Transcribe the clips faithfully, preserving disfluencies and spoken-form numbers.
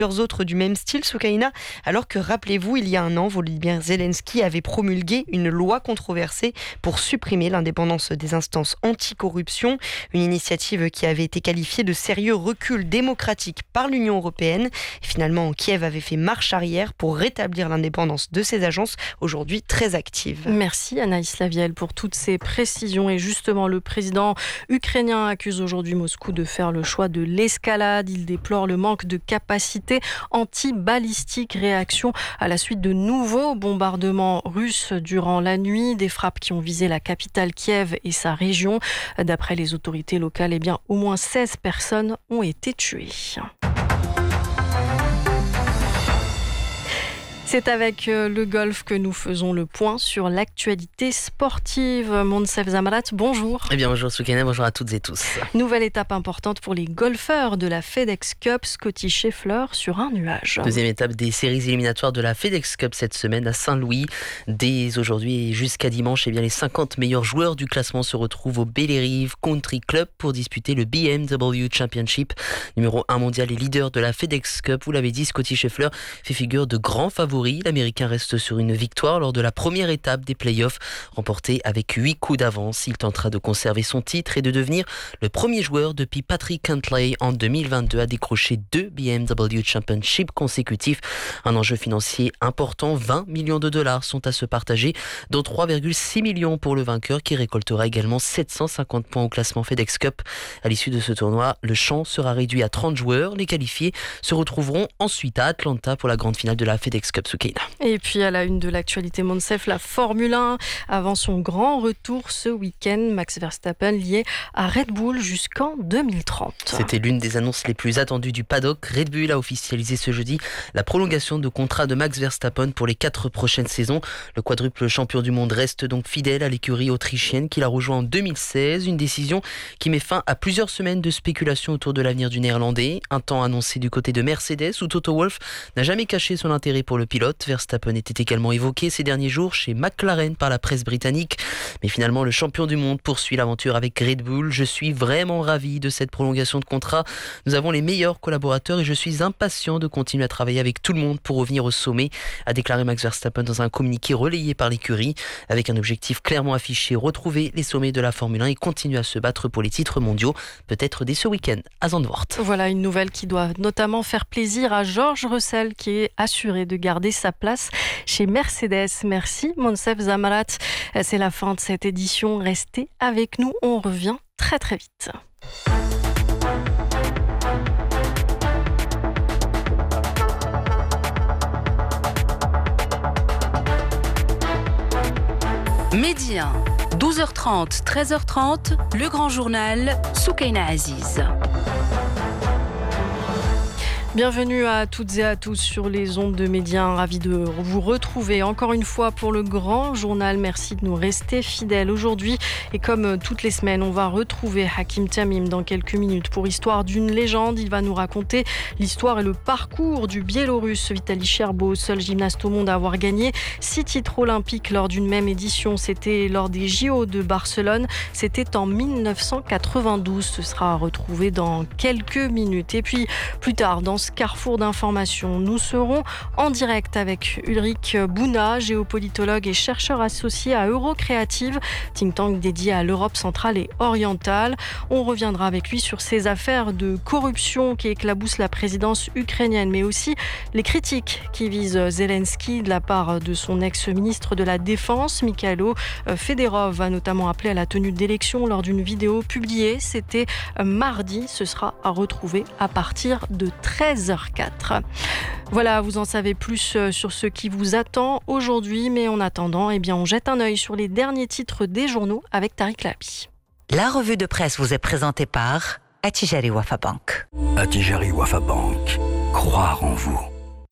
autres du même style, Soukaina, alors que, rappelez-vous, il y a un an, Volodymyr Zelensky avait promulgué une loi controversée pour supprimer l'indépendance des instances anticorruption, une initiative qui avait été qualifiée de sérieux recul démocratique par l'Union européenne. Et finalement, Kiev avait fait marche arrière pour rétablir l'indépendance de ses agences, aujourd'hui très actives. Merci Anaïs Lavielle pour toutes ces précisions. Et justement, le président ukrainien accuse aujourd'hui Moscou de faire le choix de l'escalade. Il déplore le manque de capacité anti-balistique, réaction à la suite de nouveaux bombardements russes durant la nuit, des frappes qui ont visé la capitale Kiev et sa région. D'après les autorités locales, eh bien, au moins seize personnes ont été tuées. C'est avec le golf que nous faisons le point sur l'actualité sportive. Monsef Zamrat, bonjour. Eh bien, bonjour Soukaina, bonjour à toutes et tous. Nouvelle étape importante pour les golfeurs de la FedEx Cup, Scotty Scheffler sur un nuage. Deuxième étape des séries éliminatoires de la FedEx Cup cette semaine à Saint-Louis. Dès aujourd'hui et jusqu'à dimanche, eh bien, les cinquante meilleurs joueurs du classement se retrouvent au Bellerive Country Club pour disputer le B M W Championship. Numéro un mondial et leader de la FedEx Cup, vous l'avez dit, Scotty Scheffler fait figure de grand favori. L'Américain reste sur une victoire lors de la première étape des playoffs, remportée avec huit coups d'avance. Il tentera de conserver son titre et de devenir le premier joueur depuis Patrick Cantlay en deux mille vingt-deux à décrocher deux B M W Championship consécutifs. Un enjeu financier important, vingt millions de dollars sont à se partager, dont trois virgule six millions pour le vainqueur qui récoltera également sept cent cinquante points au classement FedEx Cup. À l'issue de ce tournoi, le champ sera réduit à trente joueurs. Les qualifiés se retrouveront ensuite à Atlanta pour la grande finale de la FedEx Cup. Et puis à la une de l'actualité Monsef, la Formule un. Avant son grand retour ce week-end, Max Verstappen lié à Red Bull jusqu'en deux mille trente. C'était l'une des annonces les plus attendues du paddock. Red Bull a officialisé ce jeudi la prolongation de contrat de Max Verstappen pour les quatre prochaines saisons. Le quadruple champion du monde reste donc fidèle à l'écurie autrichienne qu'il a rejoint en deux mille seize. Une décision qui met fin à plusieurs semaines de spéculation autour de l'avenir du Néerlandais. Un temps annoncé du côté de Mercedes où Toto Wolff n'a jamais caché son intérêt pour le pilote. Verstappen était également évoqué ces derniers jours chez McLaren par la presse britannique. Mais finalement, le champion du monde poursuit l'aventure avec Red Bull. Je suis vraiment ravi de cette prolongation de contrat. Nous avons les meilleurs collaborateurs et je suis impatient de continuer à travailler avec tout le monde pour revenir au sommet, a déclaré Max Verstappen dans un communiqué relayé par l'écurie. Avec un objectif clairement affiché, retrouver les sommets de la Formule un et continuer à se battre pour les titres mondiaux, peut-être dès ce week-end à Zandvoort. Voilà une nouvelle qui doit notamment faire plaisir à George Russell qui est assuré de garder sa place chez Mercedes. Merci Monsef Zamrat. C'est la fin de cette édition. Restez avec nous, on revient très très vite. Midi un, douze heures trente, treize heures trente, le grand journal, Soukaina Aziz. Bienvenue à toutes et à tous sur les ondes de Média. Ravi de vous retrouver encore une fois pour le grand journal. Merci de nous rester fidèles aujourd'hui. Et comme toutes les semaines, on va retrouver Hakim Tamim dans quelques minutes pour Histoire d'une légende. Il va nous raconter l'histoire et le parcours du Biélorusse Vitaly Scherbo, seul gymnaste au monde à avoir gagné six titres olympiques lors d'une même édition. C'était lors des J O de Barcelone. C'était en mille neuf cent quatre-vingt-douze. Ce sera retrouvé dans quelques minutes. Et puis plus tard, dans ce carrefour d'information, nous serons en direct avec Ulrich Bouna, géopolitologue et chercheur associé à Eurocreative, think tank dédié à l'Europe centrale et orientale. On reviendra avec lui sur ces affaires de corruption qui éclaboussent la présidence ukrainienne, mais aussi les critiques qui visent Zelensky de la part de son ex-ministre de la Défense. Mikhailo Fedorov a notamment appelé à la tenue d'élections lors d'une vidéo publiée. C'était mardi. Ce sera à retrouver à partir de treize heures quatre. Voilà, vous en savez plus sur ce qui vous attend aujourd'hui, mais en attendant, eh bien, on jette un œil sur les derniers titres des journaux avec Tariq Labi. La revue de presse vous est présentée par Attijari Wafa Bank. Attijari Wafa Bank. Croire en vous.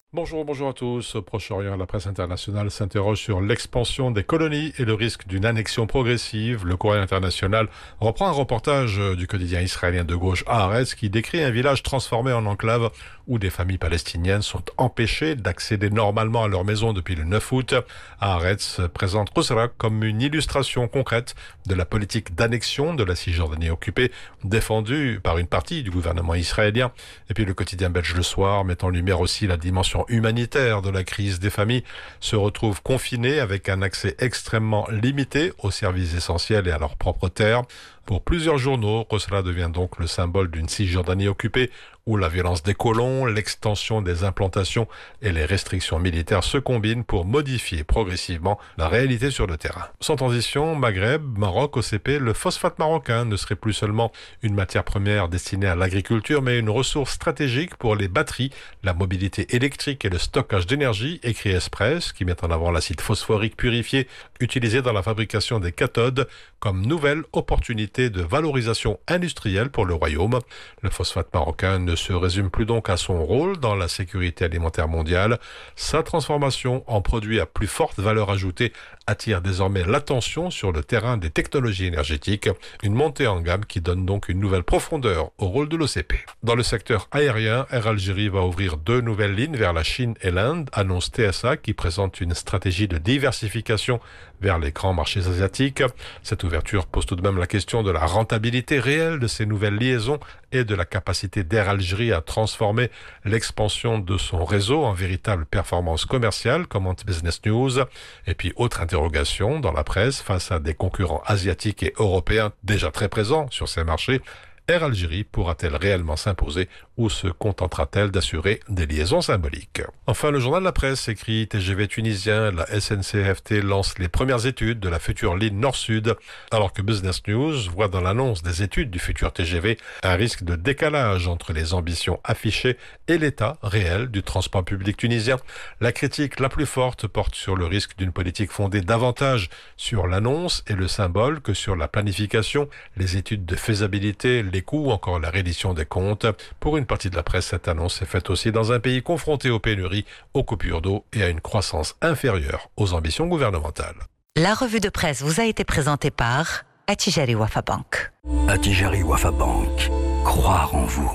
Bonjour, bonjour à tous. Au Proche-Orient, la presse internationale s'interroge sur l'expansion des colonies et le risque d'une annexion progressive. Le Courrier international reprend un reportage du quotidien israélien de gauche Haaretz qui décrit un village transformé en enclave où des familles palestiniennes sont empêchées d'accéder normalement à leur maison depuis le neuf août. Haaretz présente Qusra comme une illustration concrète de la politique d'annexion de la Cisjordanie occupée défendue par une partie du gouvernement israélien. Et puis le quotidien belge Le Soir met en lumière aussi la dimension humanitaire de la crise. Des familles se retrouvent confinées avec un accès extrêmement limité aux services essentiels et à leur propre terre. Pour plusieurs journaux, Qusra devient donc le symbole d'une Cisjordanie occupée où la violence des colons, l'extension des implantations et les restrictions militaires se combinent pour modifier progressivement la réalité sur le terrain. Sans transition, Maghreb, Maroc, O C P, le phosphate marocain ne serait plus seulement une matière première destinée à l'agriculture, mais une ressource stratégique pour les batteries, la mobilité électrique et le stockage d'énergie, écrit Express, qui met en avant l'acide phosphorique purifié utilisé dans la fabrication des cathodes comme nouvelle opportunité de valorisation industrielle pour le royaume. Le phosphate marocain ne se résume plus donc à son rôle dans la sécurité alimentaire mondiale. Sa transformation en produit à plus forte valeur ajoutée attire désormais l'attention sur le terrain des technologies énergétiques, une montée en gamme qui donne donc une nouvelle profondeur au rôle de l'O C P. Dans le secteur aérien, Air Algérie va ouvrir deux nouvelles lignes vers la Chine et l'Inde, annonce T S A qui présente une stratégie de diversification vers les grands marchés asiatiques. Cette ouverture pose tout de même la question de la rentabilité réelle de ces nouvelles liaisons et de la capacité d'Air Algérie à transformer l'expansion de son réseau en véritable performance commerciale, commente Business News. Et puis, autre interrogation dans la presse, face à des concurrents asiatiques et européens déjà très présents sur ces marchés, Air Algérie pourra-t-elle réellement s'imposer ou se contentera-t-elle d'assurer des liaisons symboliques? Enfin, le journal La Presse écrit T G V tunisien, la S N C F T lance les premières études de la future ligne Nord-Sud, alors que Business News voit dans l'annonce des études du futur T G V un risque de décalage entre les ambitions affichées et l'état réel du transport public tunisien. La critique la plus forte porte sur le risque d'une politique fondée davantage sur l'annonce et le symbole que sur la planification, les études de faisabilité, les coûts, encore la reddition des comptes. Pour une partie de la presse, cette annonce est faite aussi dans un pays confronté aux pénuries, aux coupures d'eau et à une croissance inférieure aux ambitions gouvernementales. La revue de presse vous a été présentée par Attijari Wafa Bank. Attijari Wafa Bank. Croire en vous.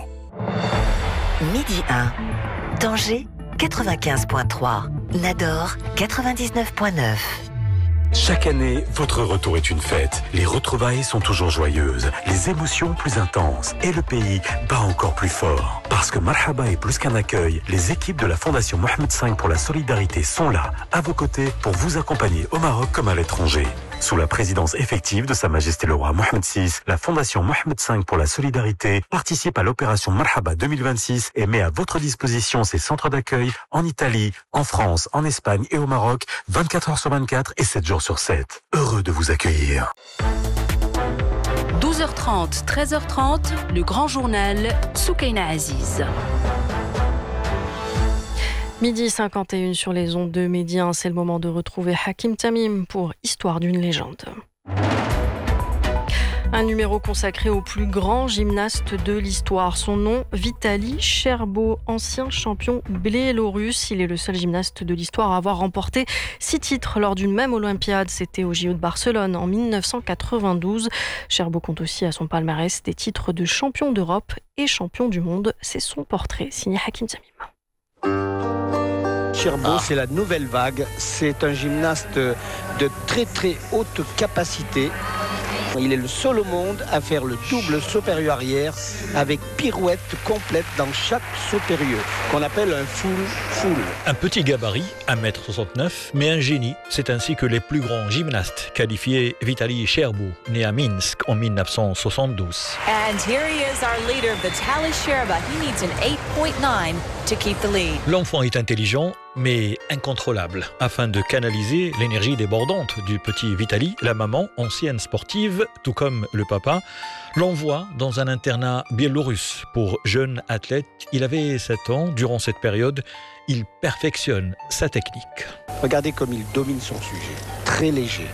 Midi un. Tanger quatre-vingt-quinze virgule trois. Nador quatre-vingt-dix-neuf virgule neuf. Chaque année, votre retour est une fête. Les retrouvailles sont toujours joyeuses, les émotions plus intenses et le pays bat encore plus fort. Parce que Marhaba est plus qu'un accueil, les équipes de la Fondation Mohamed cinq pour la solidarité sont là, à vos côtés, pour vous accompagner au Maroc comme à l'étranger. Sous la présidence effective de Sa Majesté le Roi Mohamed six, la Fondation Mohamed cinq pour la solidarité participe à l'opération Marhaba deux mille vingt-six et met à votre disposition ses centres d'accueil en Italie, en France, en Espagne et au Maroc, vingt-quatre heures sur vingt-quatre et sept jours sur sept. Heureux de vous accueillir. douze heures trente, treize heures trente, le grand journal Soukaina Aziz. Midi cinquante et un sur les ondes de Média, c'est le moment de retrouver Hakim Tamim pour Histoire d'une légende. Un numéro consacré au plus grand gymnaste de l'histoire. Son nom, Vitali Cherbo, ancien champion biélorusse. Il est le seul gymnaste de l'histoire à avoir remporté six titres lors d'une même Olympiade. C'était au J O de Barcelone en mille neuf cent quatre-vingt-douze. Cherbo compte aussi à son palmarès des titres de champion d'Europe et champion du monde. C'est son portrait, signé Hakim Tamim. Cherbo, ah. c'est la nouvelle vague. C'est un gymnaste de très très haute capacité. Il est le seul au monde à faire le double saut périlleux arrière avec pirouette complète dans chaque saut périlleux, qu'on appelle un full full. Un petit gabarit, un mètre soixante-neuf, mais un génie. C'est ainsi que les plus grands gymnastes qualifiaient Vitali Cherbo, né à Minsk en mille neuf cent soixante-douze. And here he is, our leader, Vitali Cherbo. He needs an eight point nine to keep the lead. L'enfant est intelligent, mais incontrôlable. Afin de canaliser l'énergie débordante du petit Vitali, la maman, ancienne sportive, tout comme le papa, l'envoie dans un internat biélorusse pour jeunes athlètes. Il avait sept ans. Durant cette période, il perfectionne sa technique. Regardez comme il domine son sujet. Très léger.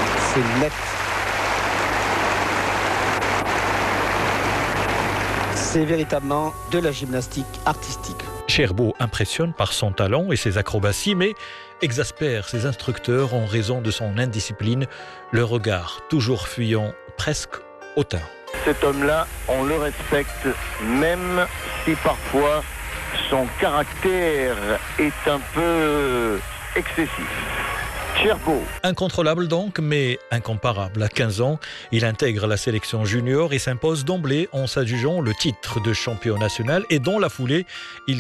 C'est net. C'est véritablement de la gymnastique artistique. Cherbo impressionne par son talent et ses acrobaties, mais exaspère ses instructeurs en raison de son indiscipline, le regard toujours fuyant, presque hautain. Cet homme-là, on le respecte, même si parfois son caractère est un peu excessif. Cherbo. Incontrôlable donc, mais incomparable. À quinze ans, il intègre la sélection junior et s'impose d'emblée en s'adjugeant le titre de champion national et dans la foulée, il